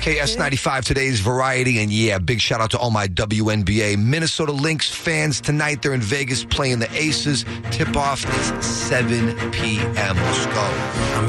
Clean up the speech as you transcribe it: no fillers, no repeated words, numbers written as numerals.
KS95, today's Variety. And yeah, big shout out to all my WNBA Minnesota Lynx fans tonight. They're in Vegas playing the Aces. Tip-off is 7 p.m. Let's go.